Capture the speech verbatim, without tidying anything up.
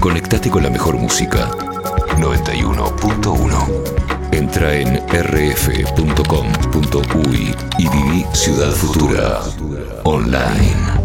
Conectate con la mejor música. noventa y uno punto uno. Entra en r f punto com punto u y y viví Ciudad Futura online.